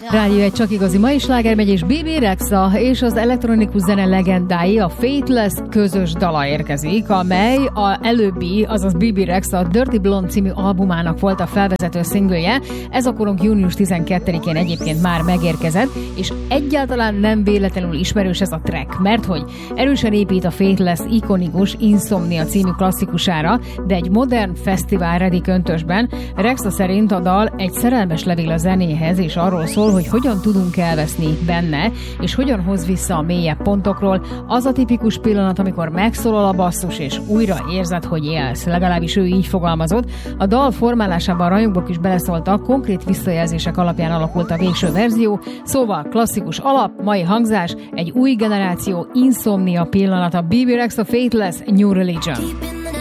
Rádió egy csak igazi mai sláger megy, és Bibi Rexha és az elektronikus zene legendái, a Faithless közös dala érkezik, amely a előbbi, azaz Bibi Rexha Dirty Blonde című albumának volt a felvezető szingülje. Ez a korunk június 12-én egyébként már megérkezett, és egyáltalán nem véletlenül ismerős ez a track, mert hogy erősen épít a Faithless ikonikus Insomnia című klasszikusára, de egy modern fesztivál ready köntösben. Rexha szerint a dal egy szerelmes levél a zenéhez, és arról szól, hogy hogyan tudunk elveszni benne, és hogyan hoz vissza a mélyebb pontokról. Az a tipikus pillanat, amikor megszólal a basszus, és újra érzed, hogy élsz. Legalábbis ő így fogalmazott. A dal formálásában a rajongók is beleszóltak, konkrét visszajelzések alapján alakult a végső verzió. Szóval klasszikus alap, mai hangzás, egy új generáció Insomnia pillanata. Bibi Rexha, Faithless, New Religion.